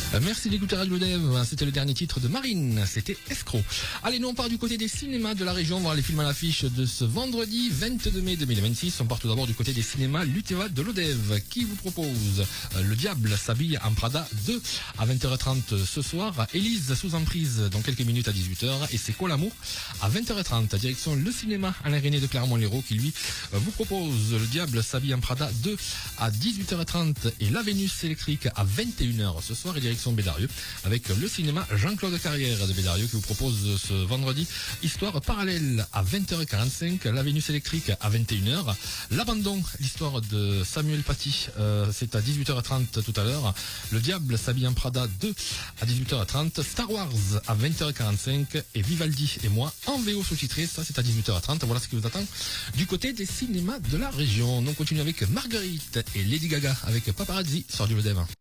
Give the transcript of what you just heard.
Merci d'écouter Radio Dev. C'était le dernier titre de Marine. C'était Escroc. Allez, nous on part du côté des cinémas de la région, voir les films à l'affiche de ce vendredi 22 mai 2026. On part tout d'abord du côté des cinémas Luteva de l'Odev qui vous propose Le Diable s'habille en Prada 2 à 20h30 ce soir. Élise sous emprise dans quelques minutes à 18h et C'est quoi l'amour à 20h30. Direction le cinéma Alain René de Clermont-Lérault qui lui vous propose Le Diable s'habille en Prada 2 à 18h30 et La Vénus électrique à 21h ce soir et direction Bédarieux avec le cinéma Jean-Claude Carrière de Bédarieux qui vous propose ce vendredi Histoire parallèle à 20h45, La Vénus électrique à 21h, L'Abandon, l'histoire de Samuel Paty, c'est à 18h30 tout à l'heure, Le Diable s'habille en Prada 2 à 18h30, Star Wars à 20h45 et Vivaldi et moi en VO sous-titré, ça c'est à 18h30, voilà ce qui vous attend du côté des cinémas de la région. On continue avec Marguerite et Lady Gaga avec Paparazzi sur du Dev.